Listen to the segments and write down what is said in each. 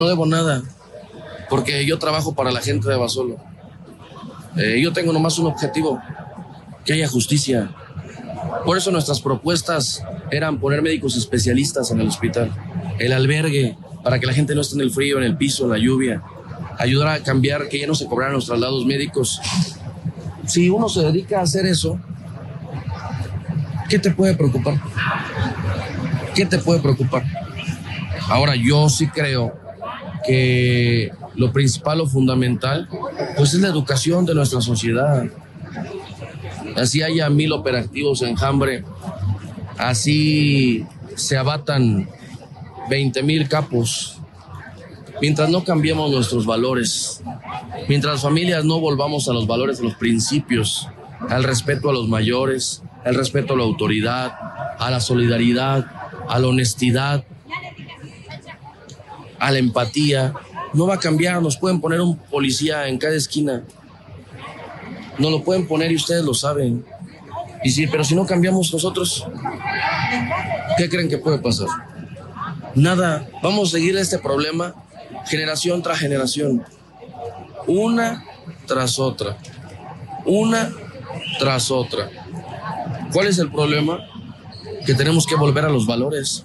No debo nada, porque yo trabajo para la gente de Abasolo. Yo tengo nomás un objetivo, que haya justicia. Por eso nuestras propuestas eran poner médicos especialistas en el hospital, el albergue, para que la gente no esté en el frío, en el piso, en la lluvia, ayudar a cambiar, que ya no se cobraran los traslados médicos. Si uno se dedica a hacer eso, ¿qué te puede preocupar? ¿Qué te puede preocupar? Ahora, yo sí creo que lo principal o fundamental, pues es la educación de nuestra sociedad. Así haya 1000 operativos en Jambre, así se abatan 20,000 capos. Mientras no cambiemos nuestros valores, mientras las familias no volvamos a los valores, a los principios, al respeto a los mayores, al respeto a la autoridad, a la solidaridad, a la honestidad, a la empatía, no va a cambiar. Nos pueden poner un policía en cada esquina, nos lo pueden poner y ustedes lo saben. Pero si no cambiamos nosotros, ¿qué creen que puede pasar? Nada. Vamos a seguir este problema generación tras generación, una tras otra, una tras otra. ¿Cuál es el problema? Que tenemos que volver a los valores.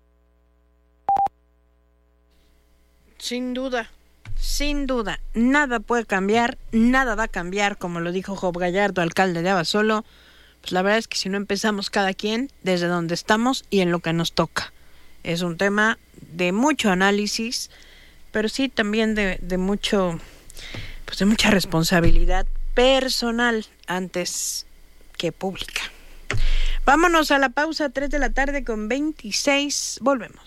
Sin duda, nada puede cambiar, nada va a cambiar, como lo dijo Job Gallardo, alcalde de Abasolo. Pues la verdad es que si no empezamos cada quien desde donde estamos y en lo que nos toca. Es un tema de mucho análisis, pero sí también de mucha responsabilidad personal antes que pública. Vámonos a la pausa, 3:26 p.m, volvemos.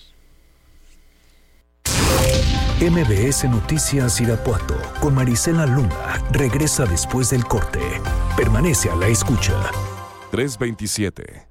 MBS Noticias Irapuato con Marisela Luna regresa después del corte. Permanece a la escucha. 3:27.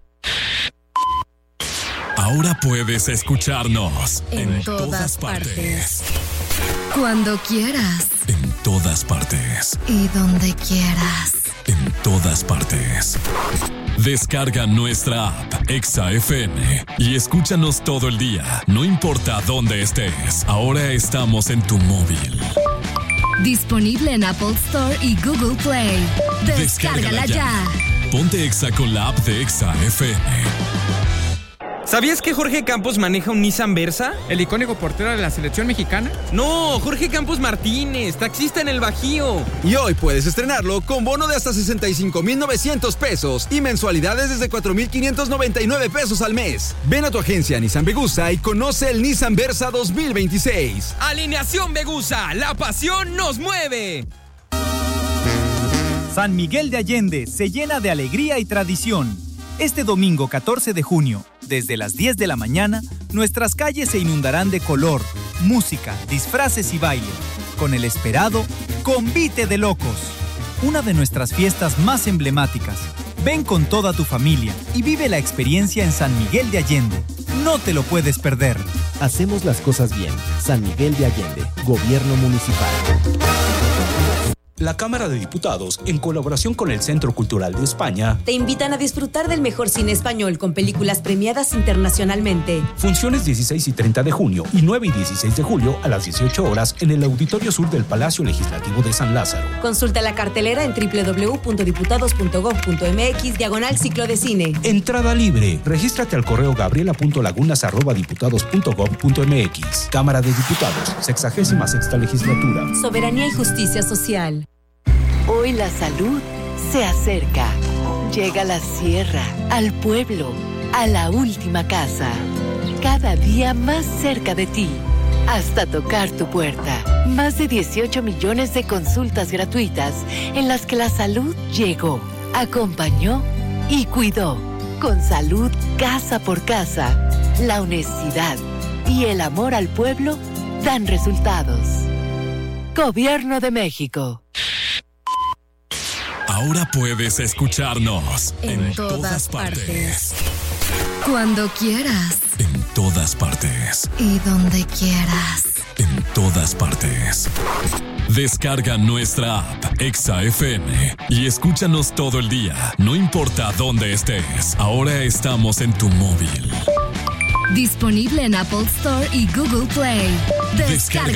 Ahora puedes escucharnos en todas partes. Cuando quieras. En todas partes. Y donde quieras. En todas partes. Descarga nuestra app Exa FM y escúchanos todo el día, no importa dónde estés. Ahora estamos en tu móvil. Disponible en Apple Store y Google Play. Descárgala ya. Ponte Exa con la app de Exa FM. ¿Sabías que Jorge Campos maneja un Nissan Versa? ¿El icónico portero de la selección mexicana? No, Jorge Campos Martínez, taxista en el Bajío. Y hoy puedes estrenarlo con bono de hasta 65,900 pesos y mensualidades desde 4,599 pesos al mes. Ven a tu agencia Nissan Vegusa y conoce el Nissan Versa 2026. Alineación Vegusa, la pasión nos mueve. San Miguel de Allende se llena de alegría y tradición. Este domingo 14 de junio, desde las 10 de la mañana, nuestras calles se inundarán de color, música, disfraces y baile, con el esperado Convite de Locos, una de nuestras fiestas más emblemáticas. Ven con toda tu familia y vive la experiencia en San Miguel de Allende. No te lo puedes perder. Hacemos las cosas bien. San Miguel de Allende, Gobierno Municipal. La Cámara de Diputados, en colaboración con el Centro Cultural de España, te invitan a disfrutar del mejor cine español con películas premiadas internacionalmente. Funciones 16 y 30 de junio y 9 y 16 de julio a las 18 horas en el Auditorio Sur del Palacio Legislativo de San Lázaro. Consulta la cartelera en www.diputados.gov.mx/ciclo de cine. Entrada libre. Regístrate al correo gabriela.lagunas@diputados.gov.mx. Cámara de Diputados, 66ª Legislatura. Soberanía y justicia social. Hoy la salud se acerca. Llega a la sierra, al pueblo, a la última casa. Cada día más cerca de ti, hasta tocar tu puerta. Más de 18 millones de consultas gratuitas en las que la salud llegó, acompañó y cuidó. Con salud casa por casa, la honestidad y el amor al pueblo dan resultados. Gobierno de México. Ahora puedes escucharnos en todas partes. Cuando quieras. En todas partes. Y donde quieras. En todas partes. Descarga nuestra app Exa FM y escúchanos todo el día, no importa dónde estés. Ahora estamos en tu móvil. Disponible en Apple Store y Google Play. Descarga